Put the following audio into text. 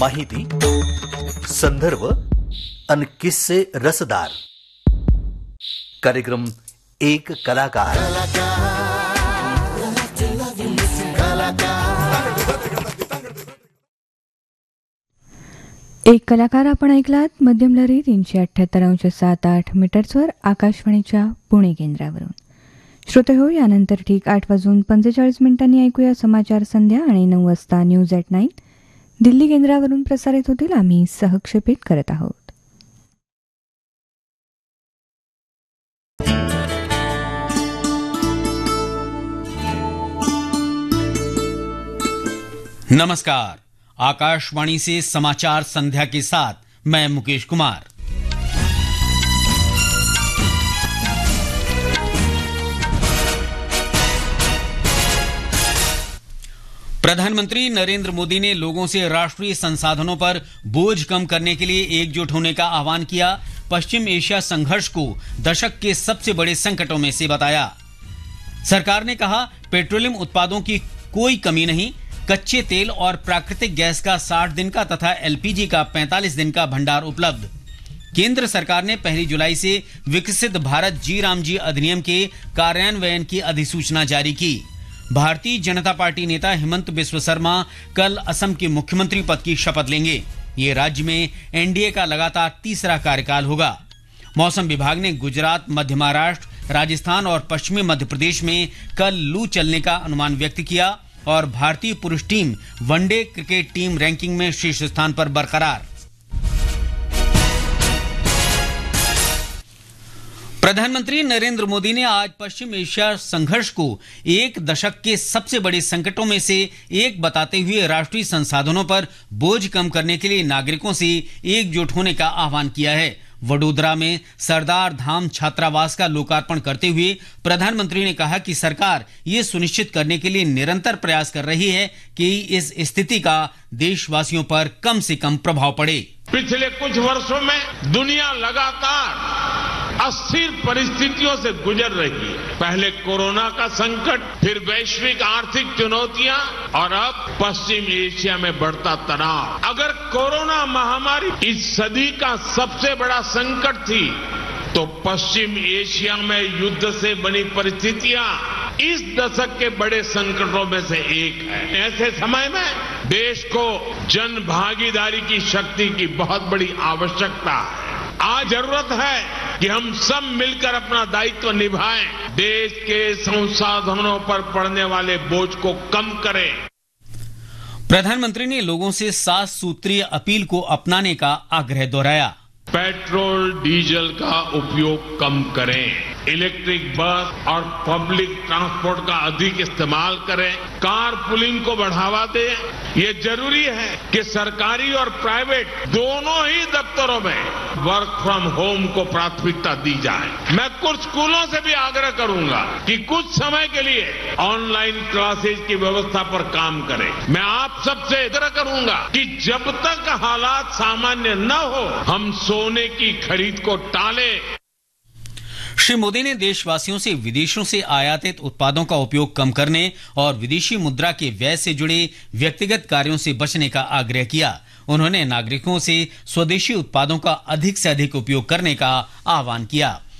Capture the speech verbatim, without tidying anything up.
माहिती, संदर्भ आणि किस्से रसदार. कार्यक्रम एक कलाकार. एक कलाकार आपण ऐकलात मध्यम लहरी तीनशे अठ्ठ्याहत्तर अंश सात आठ मीटर्सवर आकाशवाणीच्या पुणे केंद्रावरून. श्रोते हो, यानंतर ठीक आठ वाजून पंचेचाळीस मिनिटांनी ऐकूया समाचार संध्या आणि नऊ वाजता न्यूज ॲट नाईन दिल्ली केंद्रावरून प्रसारित होतील. आम्ही सहक्षेपित करत आहोत. नमस्कार. आकाशवाणी से समाचार संध्या के साथ मैं मुकेश कुमार. प्रधानमंत्री नरेंद्र मोदी ने लोगों से राष्ट्रीय संसाधनों पर बोझ कम करने के लिए एकजुट होने का आह्वान किया. पश्चिम एशिया संघर्ष को दशक के सबसे बड़े संकटों में से बताया. सरकार ने कहा, पेट्रोलियम उत्पादों की कोई कमी नहीं. कच्चे तेल और प्राकृतिक गैस का साठ दिन का तथा एलपीजी का पैंतालीस दिन का भंडार उपलब्ध. केंद्र सरकार ने पहली जुलाई से विकसित भारत जी राम जी अधिनियम के कार्यान्वयन की अधिसूचना जारी की. भारतीय जनता पार्टी नेता हेमंत बिस्व शर्मा कल असम के मुख्यमंत्री पद की शपथ लेंगे. ये राज्य में एनडीए का लगातार तीसरा कार्यकाल होगा. मौसम विभाग ने गुजरात, मध्य महाराष्ट्र, राजस्थान और पश्चिमी मध्य प्रदेश में कल लू चलने का अनुमान व्यक्त किया और भारतीय पुरुष team one day cricket team ranking में शीर्ष स्थान पर बरकरार. प्रधानमंत्री नरेंद्र मोदी ने आज पश्चिम एशिया संघर्ष को एक दशक के सबसे बड़े संकटों में से एक बताते हुए राष्ट्रीय संसाधनों पर बोझ कम करने के लिए नागरिकों से एकजुट होने का आह्वान किया है. वडोदरा में सरदार धाम छात्रावास का लोकार्पण करते हुए प्रधानमंत्री ने कहा कि सरकार ये सुनिश्चित करने के लिए निरंतर प्रयास कर रही है कि इस स्थिति का देशवासियों पर कम से कम प्रभाव पड़े. पिछले कुछ वर्षों में दुनिया लगातार अस्थिर परिस्थितियों से गुजर रही है. पहले कोरोना का संकट, फिर वैश्विक आर्थिक चुनौतियां और अब पश्चिम एशिया में बढ़ता तनाव. अगर कोरोना महामारी इस सदी का सबसे बड़ा संकट थी, तो पश्चिम एशिया में युद्ध से बनी परिस्थितियां इस दशक के बड़े संकटों में से एक है. ऐसे समय में देश को जन भागीदारी की शक्ति की बहुत बड़ी आवश्यकता है. आज जरूरत है कि हम सब मिलकर अपना दायित्व निभाएं, देश के संसाधनों पर पड़ने वाले बोझ को कम करें. प्रधानमंत्री ने लोगों से सात सूत्रीय अपील को अपनाने का आग्रह दोहराया. पेट्रोल डीजल का उपयोग कम करें, इलेक्ट्रिक बस और पब्लिक ट्रांसपोर्ट का अधिक इस्तेमाल करें, कार पुलिंग को बढ़ावा दें. ये जरूरी है कि सरकारी और प्राइवेट दोनों ही दफ्तरों में वर्क फ्रॉम होम को प्राथमिकता दी जाए. मैं कुछ स्कूलों से भी आग्रह करूंगा कि कुछ समय के लिए ऑनलाइन क्लासेज की व्यवस्था पर काम करें. मैं आप सबसे आग्रह करूंगा कि जब तक हालात सामान्य न हो, हम सोने की खरीद को टालें. श्री मोदी ने देशवासियों से विदेशों से आयातित उत्पादों का उपयोग कम करने और विदेशी मुद्रा के व्यय से जुड़े व्यक्तिगत कार्यों से बचने का आग्रह किया. उन्होंने नागरिकों से स्वदेशी उत्पादों का अधिक से अधिक उपयोग करने का आह्वान किया.